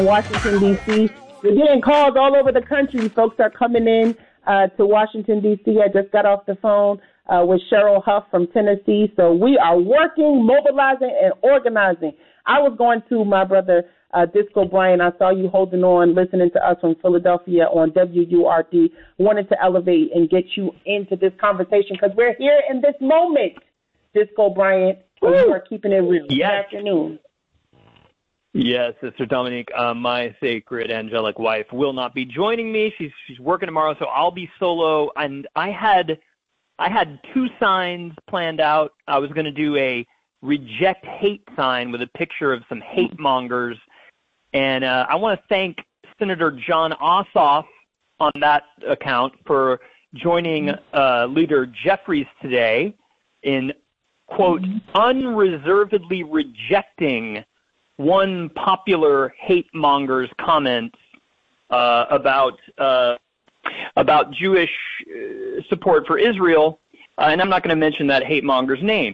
Washington, D.C. We're getting calls all over the country. Folks are coming in to Washington, D.C. I just got off the phone with Cheryl Huff from Tennessee. So we are working, mobilizing, and organizing. I was going to my brother, Disco Bryant. I saw you holding on, listening to us from Philadelphia on WURD. Wanted to elevate and get you into this conversation because we're here in this moment, Disco Bryant. We are keeping it real. Yes. Good afternoon. Yes, Sister Dominique, my sacred angelic wife, will not be joining me. She's working tomorrow, so I'll be solo. And I had two signs planned out. I was going to do a reject hate sign with a picture of some hate mongers. And I want to thank Senator John Ossoff on that account for joining Leader Jeffries today in, quote, unreservedly rejecting one popular hate monger's comments about Jewish support for Israel, and I'm not going to mention that hate monger's name.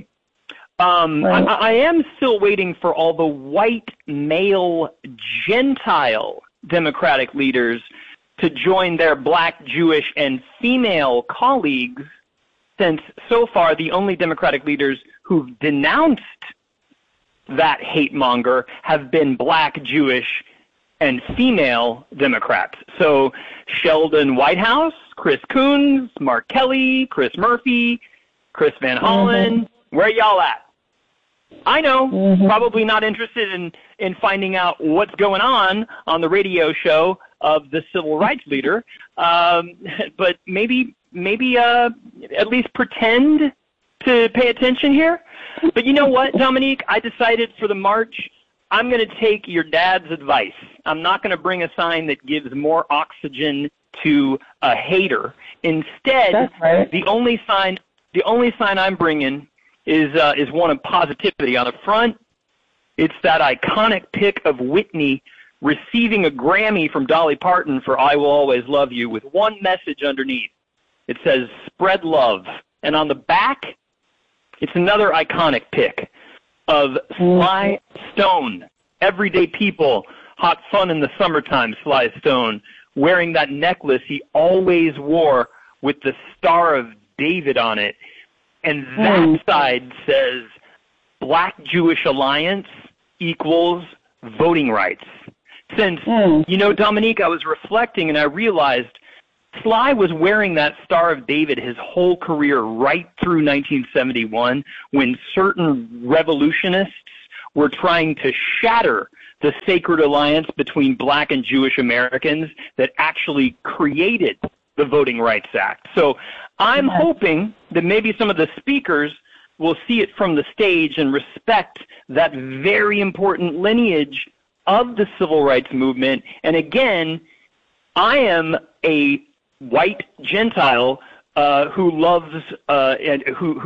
I am still waiting for all the white male Gentile Democratic leaders to join their black, Jewish, and female colleagues, since so far the only Democratic leaders who've denounced that hate monger have been black, Jewish, and female Democrats. So Sheldon Whitehouse, Chris Coons, Mark Kelly, Chris Murphy, Chris Van Hollen, where y'all at? I know, probably not interested in finding out what's going on the radio show of the civil rights leader, but maybe at least pretend to pay attention here. But you know what, Dominique? I decided for the march, I'm going to take your dad's advice. I'm not going to bring a sign that gives more oxygen to a hater. Instead, the only sign I'm bringing is one of positivity. On the front, it's that iconic pic of Whitney receiving a Grammy from Dolly Parton for I Will Always Love You with one message underneath. It says, spread love. And on the back, it's another iconic pic of Sly Stone, everyday people, hot fun in the summertime, Sly Stone, wearing that necklace he always wore with the Star of David on it. And that side says Black Jewish Alliance equals voting rights. Since, Dominique, I was reflecting and I realized Sly was wearing that Star of David his whole career right through 1971 when certain revolutionists were trying to shatter the sacred alliance between black and Jewish Americans that actually created the Voting Rights Act. So I'm hoping that maybe some of the speakers will see it from the stage and respect that very important lineage of the civil rights movement. And again, I am a white Gentile who loves and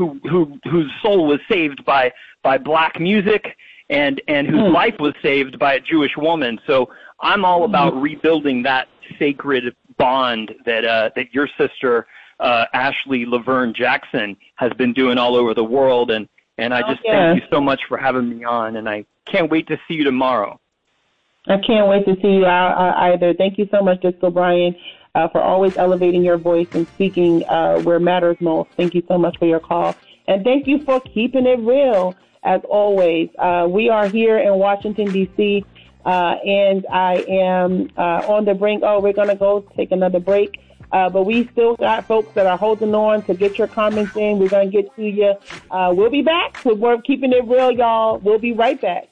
whose soul was saved by black music and whose life was saved by a Jewish woman. So I'm all about rebuilding that sacred bond that your sister Ashley Laverne Jackson has been doing all over the world. And I just thank you so much for having me on, and I can't wait to see you tomorrow. I can't wait to see you either. Thank you so much, Disco Brian, for always elevating your voice and speaking where matters most. Thank you so much for your call. And thank you for keeping it real, as always. We are here in Washington, D.C., and I am on the brink. Oh, we're going to go take another break. But we still got folks that are holding on to get your comments in. We're going to get to you. We'll be back. We're keeping it real, y'all. We'll be right back.